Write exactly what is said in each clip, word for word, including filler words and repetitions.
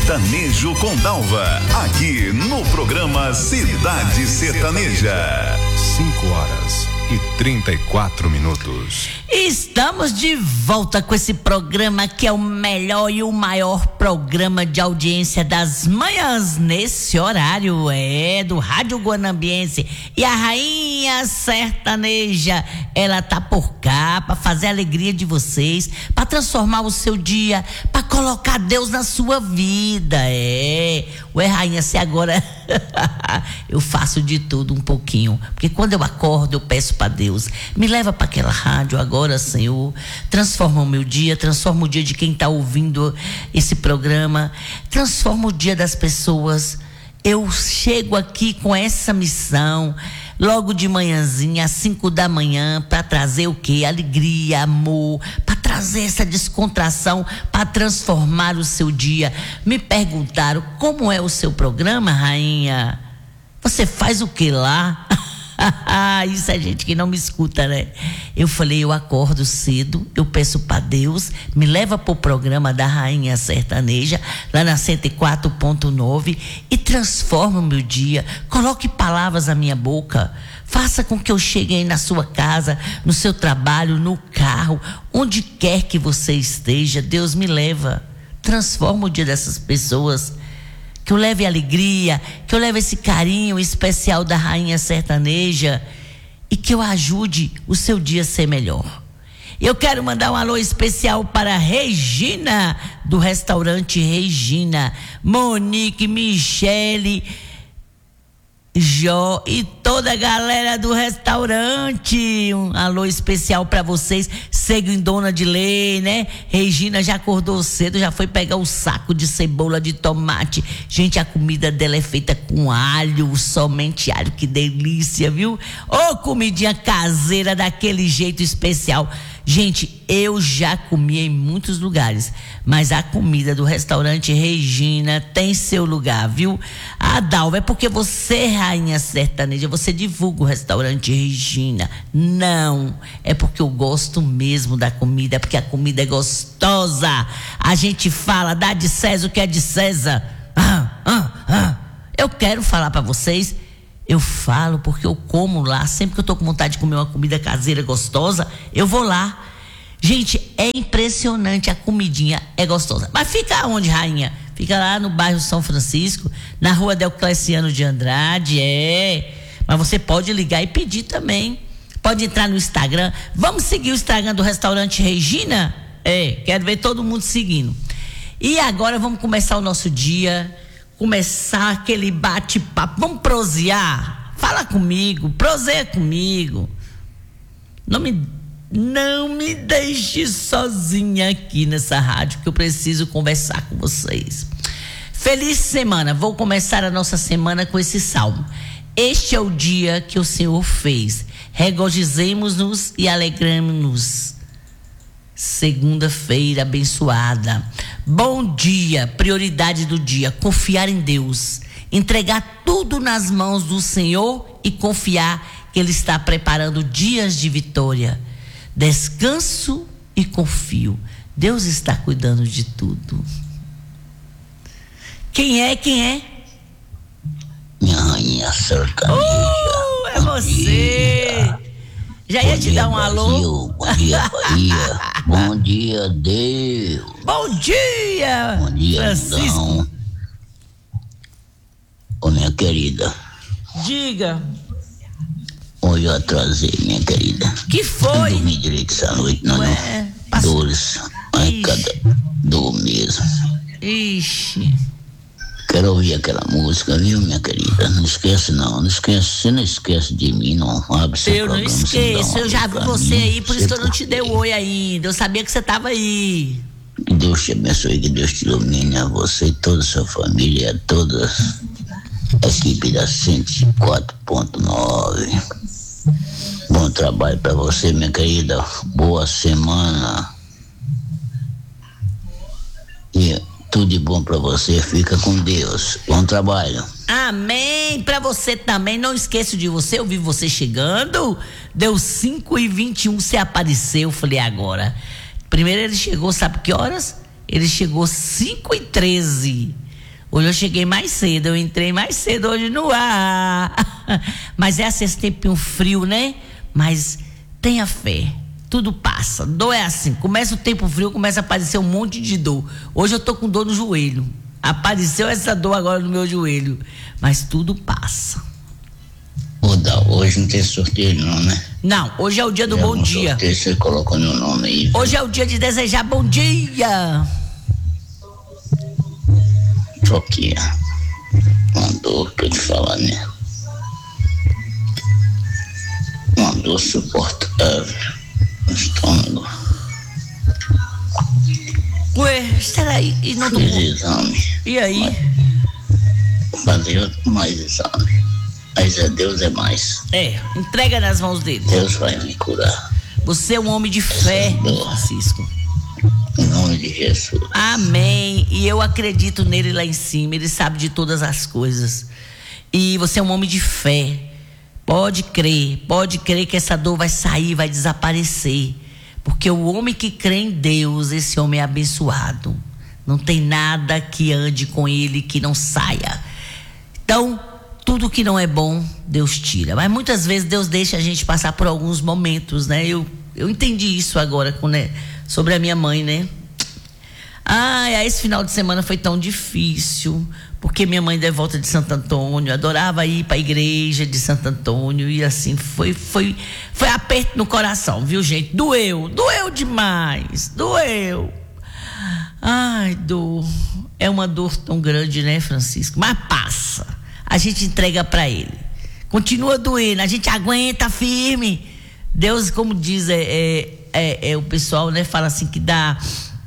Sertanejo com Dalva, aqui no programa Cidade Sertaneja. cinco horas e trinta e quatro minutos. Estamos de volta com esse programa que é o melhor e o maior programa de audiência das manhãs nesse horário, é do Rádio Guanambiense. E a rainha sertaneja, ela tá por cá para fazer a alegria de vocês, para transformar o seu dia, para colocar Deus na sua vida. É, ué, rainha, se agora eu faço de tudo um pouquinho, porque quando eu acordo eu peço para Deus, me leva para aquela rádio agora, Senhor, transforma o meu dia, transforma o dia de quem está ouvindo esse programa, transforma o dia das pessoas. Eu chego aqui com essa missão logo de manhãzinha, às cinco da manhã, para trazer o quê? Alegria, amor, para trazer essa descontração, para transformar o seu dia. Me perguntaram como é o seu programa, rainha? Você faz o que lá? Isso é gente que não me escuta, né? Eu falei, eu acordo cedo, eu peço para Deus, me leva pro programa da Rainha Sertaneja, lá na cento e quatro ponto nove, e transforma o meu dia, coloque palavras na minha boca, faça com que eu chegue aí na sua casa, no seu trabalho, no carro, onde quer que você esteja. Deus me leva, transforma o dia dessas pessoas, que eu leve alegria, que eu leve esse carinho especial da Rainha Sertaneja e que eu ajude o seu dia a ser melhor. Eu quero mandar um alô especial para Regina, do restaurante Regina, Monique, Michele, Jó e toda a galera do restaurante. Um alô especial para vocês. Seguem Dona de Lei, né? Regina já acordou cedo, já foi pegar o saco de cebola, de tomate. Gente, a comida dela é feita com alho, somente alho, que delícia, viu? Ô, comidinha caseira daquele jeito especial. Gente, eu já comi em muitos lugares, mas a comida do restaurante Regina tem seu lugar, viu? Ah, Dalva, é porque você, Rainha Sertaneja, você divulga o restaurante Regina. Não, é porque eu gosto mesmo da comida, porque a comida é gostosa. A gente fala, dá de César o que é de César. Ah, ah, ah. Eu quero falar pra vocês, eu falo porque eu como lá, sempre que eu tô com vontade de comer uma comida caseira gostosa, eu vou lá. Gente, é impressionante, a comidinha é gostosa. Mas fica onde, rainha? Fica lá no bairro São Francisco, na rua Deocleciano de Andrade, é. Mas você pode ligar e pedir também. Pode entrar no Instagram. Vamos seguir o Instagram do restaurante Regina? É, quero ver todo mundo seguindo. E agora vamos começar o nosso dia, começar aquele bate-papo. Vamos prosear? Fala comigo, proseia comigo. Não me, não me deixe sozinha aqui nessa rádio, que eu preciso conversar com vocês. Feliz semana. Vou começar a nossa semana com esse salmo. Este é o dia que o Senhor fez. Regozijemos-nos e alegremos-nos. Segunda-feira abençoada. Bom dia, prioridade do dia, confiar em Deus, entregar tudo nas mãos do Senhor e confiar que Ele está preparando dias de vitória. Descanso e confio. Deus está cuidando de tudo. Quem é? Quem é? Minha rainha sertaneja. Uh, é você! Já ia te dar um alô? Bom dia, Bahia. Bom dia, Deus. Bom dia, Bom dia, Francisco. Mundão. Ô, minha querida. Diga. Hoje eu atrasei, minha querida. Que foi? Não dormi direito essa noite, não, Ué, não. passou. Dores. Ai, cada dor mesmo. Ixi. Quero ouvir aquela música, viu, minha querida? Não esquece, não. Não esquece. Você não esquece de mim, não. Abre seu Eu não programa, esqueço, eu já vi você aí, por isso que eu não te dei o oi. oi ainda. Eu sabia que você tava aí. Que Deus te abençoe, que Deus te ilumine, a você e toda a sua família, a toda a equipe da cento e quatro ponto nove. Bom trabalho pra você, minha querida. Boa semana. E tudo de bom pra você. Fica com Deus. Bom trabalho. Amém. Pra você também. Não esqueço de você. Eu vi você chegando. Deu cinco e vinte e um. Você apareceu. Falei, agora. Primeiro ele chegou, sabe que horas? Ele chegou cinco e treze. Hoje eu cheguei mais cedo, eu entrei mais cedo hoje no ar. Mas é esse tempinho frio, né? Mas tenha fé, tudo passa. Dor é assim, começa o tempo frio, começa a aparecer um monte de dor. Hoje eu tô com dor no joelho. Apareceu essa dor agora no meu joelho. Mas tudo passa. Hoje não tem sorteio não, né? Não, hoje é o dia do bom dia. Sorteio, você colocou meu nome aí. Hoje é o dia de desejar bom dia. Só que uma dor que eu te falar, né? Uma dor suportável no estômago. Ué, será aí? E não tô... Fiz exame. E aí? Fazer mais exame. Mas é Deus é mais. É, entrega nas mãos dele. Deus vai me curar. Você é um homem de fé, Francisco. Em nome de Jesus. Amém. E eu acredito nele lá em cima. Ele sabe de todas as coisas. E você é um homem de fé. Pode crer, pode crer que essa dor vai sair, vai desaparecer. Porque o homem que crê em Deus, esse homem é abençoado. Não tem nada que ande com ele que não saia. Então, tudo que não é bom, Deus tira. Mas muitas vezes Deus deixa a gente passar por alguns momentos, né? Eu, eu entendi isso agora com, né, sobre a minha mãe, né? Ah, esse final de semana foi tão difícil, porque minha mãe é volta de Santo Antônio, adorava ir para a igreja de Santo Antônio, e assim, foi, foi, foi aperto no coração, viu, gente? Doeu, doeu demais, doeu. Ai, dor, é uma dor tão grande, né, Francisco? Mas passa. A gente entrega para ele. Continua doendo, a gente aguenta firme. Deus, como diz, é, é, é, é o pessoal, né, fala assim que dá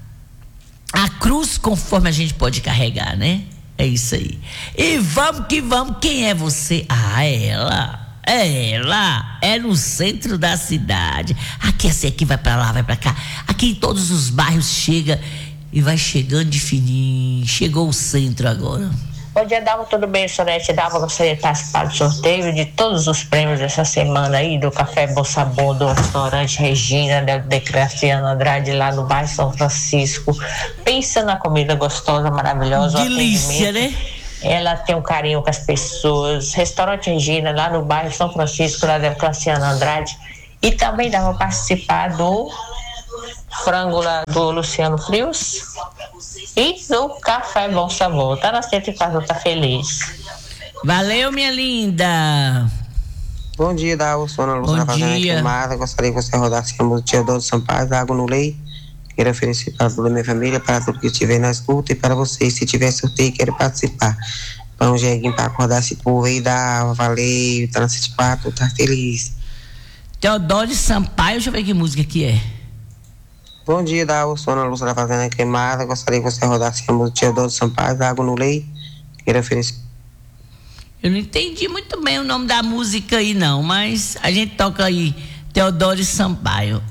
a cruz conforme a gente pode carregar, né? É isso aí. E vamos que vamos. Quem é você? Ah, ela. É ela. É no centro da cidade. Aqui assim, aqui vai para lá, vai para cá. Aqui em todos os bairros chega e vai chegando de fininho. Chegou o centro agora. Bom dia, Dalva, tudo bem? Sorete Dalva, gostaria de participar do sorteio de todos os prêmios dessa semana aí, do Café Bolsa Bom, do restaurante Regina, da Decraciano Andrade, lá no bairro São Francisco. Pensa na comida gostosa, maravilhosa. Delícia, né? Ela tem um carinho com as pessoas. Restaurante Regina, lá no bairro São Francisco, lá da Decraciano Andrade. E também dá para participar do frango lá do Luciano Frios e do Café Bom Sabor. Tá na cento e quatro, tá feliz. Valeu, minha linda. Bom dia, Dalva. Sou Ana Lúcia da Fazenda Queimada. Gostaria que você rodasse a música de Teodoro Sampaio, Água no Lei. Quero oferecer para toda a minha família, para tudo que estiver na escuta e para vocês, se tiver sorteio, quero participar. Para um jeguinho para acordar esse povo aí, Dalva. Valeu, tá na cento e quatro, tá feliz. Teodoro Sampaio, deixa eu ver que música que é. Bom dia, Dalva. Sou Ana Lúcia da Fazenda Queimada. Gostaria que você rodasse a música de Teodoro Sampaio, Água no Lei. Quero oferecer. Eu não entendi muito bem o nome da música aí, não, mas a gente toca aí, Teodoro Sampaio.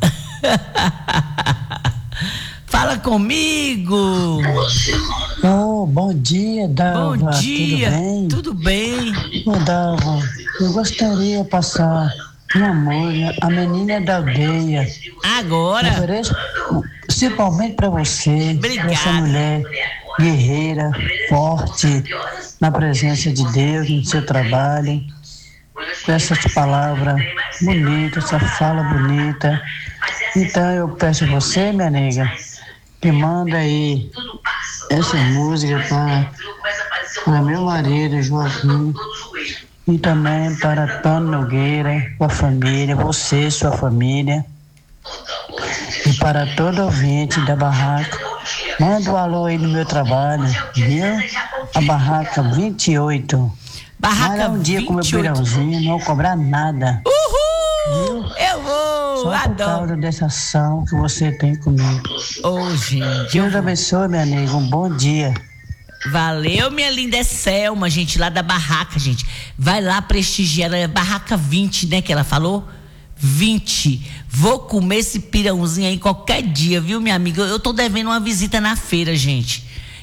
Fala comigo. Oh, bom dia, Dalva. Bom dia. Tudo bem? Tudo bem? Ô, Dalva, eu gostaria de passar um amor, a menina da aldeia. Agora. Ofereço principalmente para você, Obrigada. essa mulher guerreira, forte, na presença de Deus, no seu trabalho, com essas palavras bonitas, essa fala bonita. Então eu peço a você, minha nega, que manda aí essa música para, para meu marido, Joaquim, e também para Tony Nogueira, com a família, você, sua família, e para todo ouvinte da barraca. Manda um alô aí no meu trabalho, viu? A barraca vinte e oito. Barraca Vai lá um dia com meu vinte e oito. pirãozinho, não vou cobrar nada. Uhul! Viu? Eu vou! Só por Adoro! causa dessa ação que você tem comigo. Ô, gente. Deus abençoe, minha amiga. Um bom dia. Valeu, minha linda. É Selma, gente, lá da barraca, gente. Vai lá prestigiar. Ela é barraca vinte, né, que ela falou? vinte. Vou comer esse pirãozinho aí qualquer dia, viu, minha amiga? Eu tô devendo uma visita na feira, gente.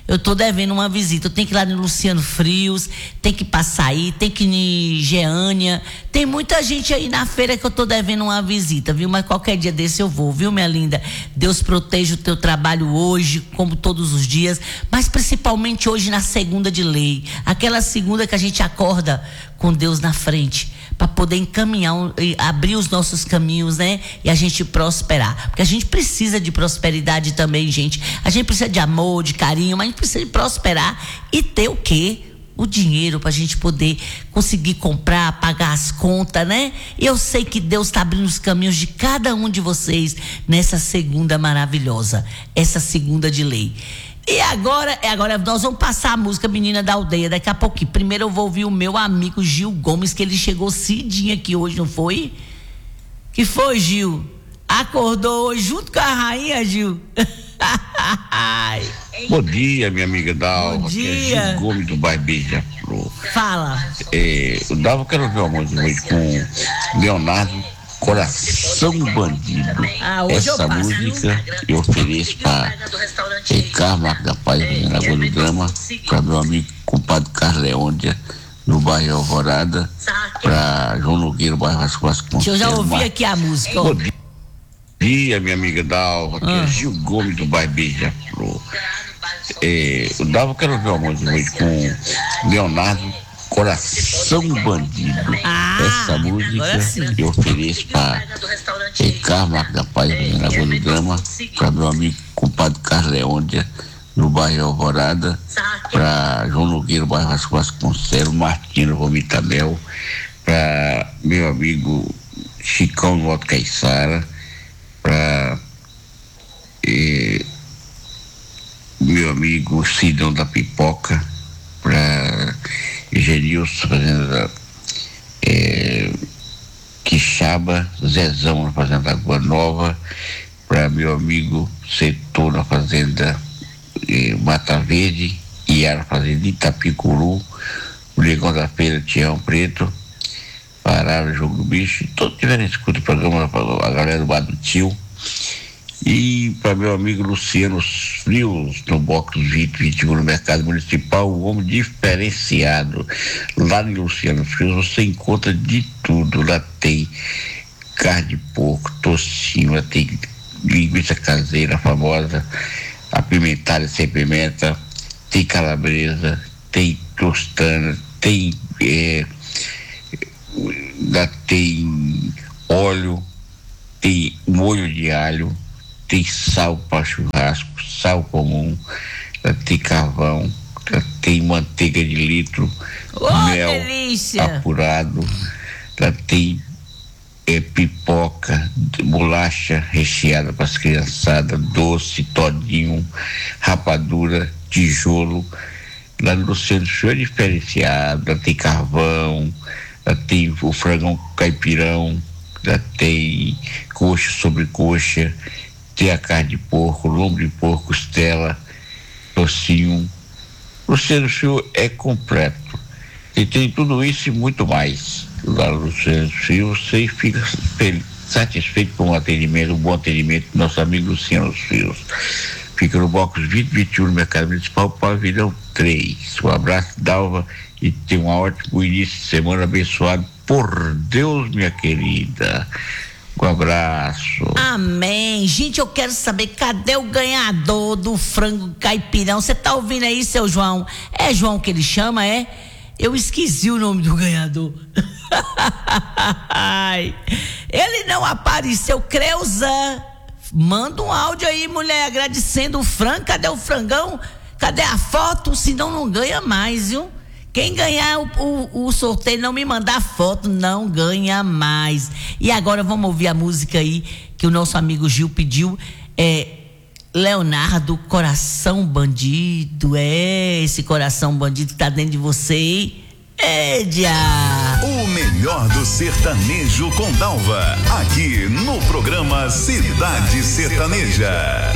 Eu tô devendo uma visita. Eu tenho que ir lá no Luciano Frios, tem que passar aí, tem que ir em Geânia. Tem muita gente aí na feira que eu tô devendo uma visita, viu? Mas qualquer dia desse eu vou, viu, minha linda? Deus proteja o teu trabalho hoje, como todos os dias, mas principalmente hoje na segunda de lei. Aquela segunda que a gente acorda com Deus na frente, para poder encaminhar, abrir os nossos caminhos, né? E a gente prosperar. Porque a gente precisa de prosperidade também, gente. A gente precisa de amor, de carinho, mas a gente precisa de prosperar e ter o quê? O dinheiro pra gente poder conseguir comprar, pagar as contas, né? E eu sei que Deus tá abrindo os caminhos de cada um de vocês nessa segunda maravilhosa, essa segunda de lei. E agora, agora nós vamos passar a música Menina da Aldeia daqui a pouquinho. Primeiro eu vou ouvir o meu amigo Gil Gomes, que ele chegou cedinho aqui hoje, não foi? Que foi, Gil? Acordou hoje junto com a rainha, Gil? Bom dia, minha amiga Dalva. Bom dia. Que é Gil Gomes do bairro Beija-Flor. Fala. É, o Dalva, eu quero ver uma música hoje com Leonardo, Coração Bandido. Ah, hoje Essa eu passo, música eu ofereço para Ricardo Marco da Paz, na Lagoa do Grama, para meu amigo compadre Carlos Leôndia, no bairro Alvorada, para João Nogueira, bairro Vasconcelos. Eu já ouvi aqui a música. Bom dia, minha amiga Dalva, que ah. é Gil Gomes do bairro Beija-Flor. É, o Dalva, eu quero ver uma música hoje com Leonardo, Coração Bandido. Ah, essa música eu ofereço para Ricardo Marco da Paz, na Lagoa do Grama, para meu amigo compadre Carlos Leôndia, no bairro Alvorada, para João Nogueira, bairro Vasconcelos, Martino Vomitabel, para meu amigo Chicão no Alto Caiçara, para eh, meu amigo Sidão da Pipoca, para Genilson Fazenda é, Quixaba, Zezão na Fazenda Água Nova, para meu amigo Setor na Fazenda é, Mata Verde, Iara Fazenda Itapicuru, o Negão da Feira Tião Preto, Parada Jogo do Bicho, todos tiverem escuta o programa, a galera do Bar do Tio. E para meu amigo Luciano Frios, no box vinte, vinte e um no Mercado Municipal, um homem diferenciado. Lá em Luciano Frios você encontra de tudo. Lá tem carne de porco, tocinho, lá tem linguiça caseira famosa, apimentada sem pimenta, tem calabresa, tem tostana, tem, é, lá tem óleo, tem molho de alho, tem sal para churrasco, sal comum, tem carvão, tem manteiga de litro, oh, mel delícia. apurado, tem é, pipoca, bolacha recheada para as criançadas, doce, todinho, rapadura, tijolo. Lá no Luciano Show é diferenciado, lá tem carvão, lá tem o frangão caipirão, lá tem coxa sobre coxa, tem a carne de porco, lombo de porco, costela, tocinho. O Luciano Show é completo. E tem tudo isso e muito mais. Lá no Luciano Show você fica feliz, satisfeito com o atendimento, um bom atendimento do nosso amigo Luciano Show. Fica no box vinte, vinte e um no Mercado Municipal, Pavilhão três. Um abraço, Dalva, e tenha um ótimo início de semana abençoado por Deus, minha querida. Um abraço. Amém. Gente, eu quero saber, cadê o ganhador do frango caipirão? Você tá ouvindo aí, seu João? É João que ele chama, é? Eu esqueci o nome do ganhador. Ele não apareceu. Creuza, manda um áudio aí, mulher, agradecendo o frango. Cadê o frangão? Cadê a foto? Senão não ganha mais, viu? Quem ganhar o, o, o sorteio, não me mandar foto, não ganha mais. E agora vamos ouvir a música aí que o nosso amigo Gil pediu. É Leonardo, Coração Bandido. É esse coração bandido que tá dentro de você, hein? Édia! O melhor do sertanejo com Dalva, aqui no programa Cidade Sertaneja.